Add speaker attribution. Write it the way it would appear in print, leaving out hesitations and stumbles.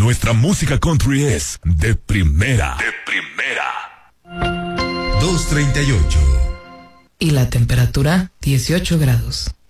Speaker 1: Nuestra música country es de primera. De primera.
Speaker 2: 2:38.
Speaker 3: Y la temperatura, 18 grados.